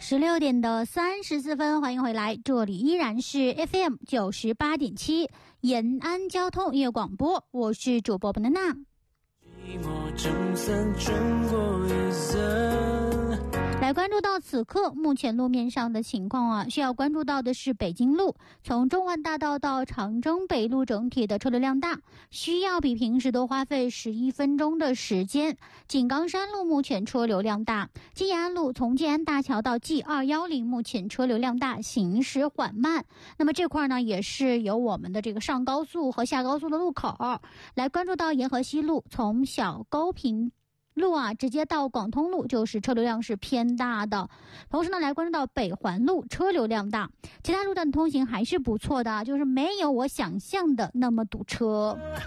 16:34，欢迎回来，这里依然是 FM 98.7延安交通音乐广播，我是主播本娜娜。来关注到此刻目前路面上的情况啊，需要关注到的是北京路从中环大道到长征北路整体的车流量大，需要比平时多花费11分钟的时间。井冈山路目前车流量大，静安路从静安大桥到 G210 目前车流量大，行驶缓慢。那么这块呢也是有我们的这个上高速和下高速的路口。来关注到沿河西路从小沟坪路啊，直接到广通路就是车流量是偏大的。同时呢，来关注到北环路车流量大，其他路段通行还是不错的，就是没有我想象的那么堵车。